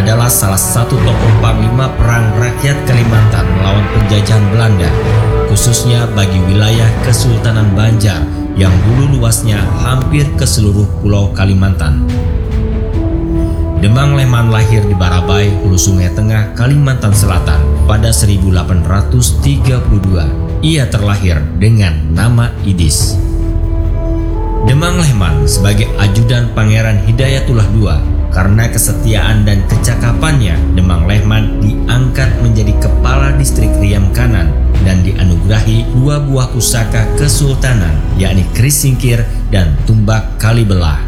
adalah salah satu tokoh panglima perang rakyat Kalimantan melawan penjajahan Belanda, khususnya bagi wilayah Kesultanan Banjar yang dulu luasnya hampir ke seluruh pulau Kalimantan. Demang Lehman lahir di Barabai, Hulu Sungai Tengah, Kalimantan Selatan pada 1832. Ia terlahir dengan nama Idis. Demang Lehman sebagai ajudan Pangeran Hidayatullah II. Karena kesetiaan dan kecakapannya, Demang Lehman diangkat menjadi kepala distrik Riam Kanan dan dianugerahi 2 buah pusaka kesultanan, yakni Keris Singkir dan Tumbak Kalibelah.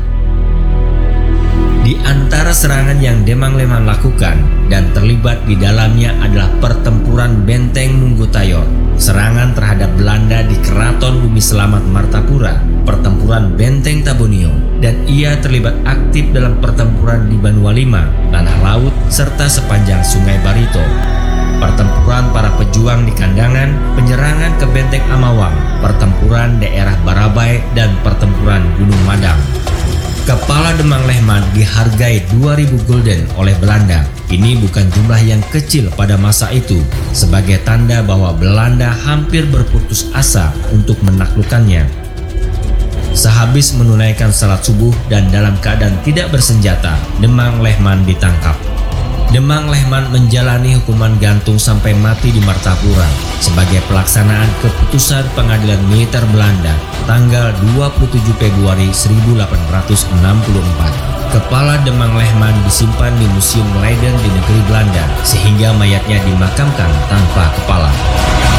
Di antara serangan yang Demang Lehman lakukan dan terlibat di dalamnya adalah pertempuran Benteng Munggutayor, serangan terhadap Belanda di Keraton Bumi Selamat Martapura, pertempuran Benteng Tabunio, dan ia terlibat aktif dalam pertempuran di Banua Lima, Tanah Laut, serta sepanjang Sungai Barito. Pertempuran para pejuang di Kandangan, penyerangan ke Benteng Amawang, pertempuran daerah Barabai, dan pertempuran Gunung Madang. Kepala Demang Lehman dihargai 2.000 gulden oleh Belanda. Ini bukan jumlah yang kecil pada masa itu, sebagai tanda bahwa Belanda hampir berputus asa untuk menaklukkannya. Sehabis menunaikan salat subuh dan dalam keadaan tidak bersenjata, Demang Lehman ditangkap. Demang Lehman menjalani hukuman gantung sampai mati di Martapura sebagai pelaksanaan keputusan pengadilan militer Belanda tanggal 27 Februari 1864. Kepala Demang Lehman disimpan di Museum Leiden di negeri Belanda sehingga mayatnya dimakamkan tanpa kepala.